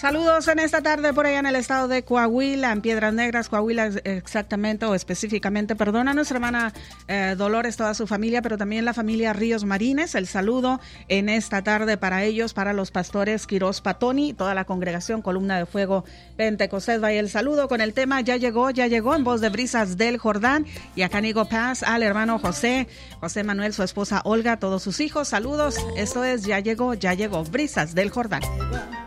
Saludos en esta tarde por allá en el estado de Coahuila, en Piedras Negras, Coahuila exactamente o específicamente. Perdona a nuestra hermana Dolores, toda su familia, pero también la familia Ríos Marines. El saludo en esta tarde para ellos, para los pastores Quirós Patoni, toda la congregación Columna de Fuego Pentecostés. Vaya el saludo con el tema Ya llegó, en voz de Brisas del Jordán. Y acá Nigo Paz al hermano José Manuel, su esposa Olga, todos sus hijos. Saludos, esto es Ya llegó, Brisas del Jordán.